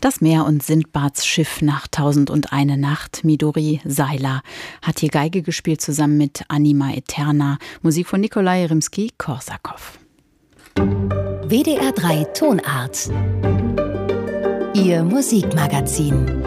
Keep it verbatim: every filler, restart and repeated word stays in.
Das Meer und Sindbads Schiff nach Tausend und eine Nacht. Midori Seiler hat hier Geige gespielt, zusammen mit Anima Eterna. Musik von Nikolai Rimski-Korsakow. W D R drei Tonart. Ihr Musikmagazin.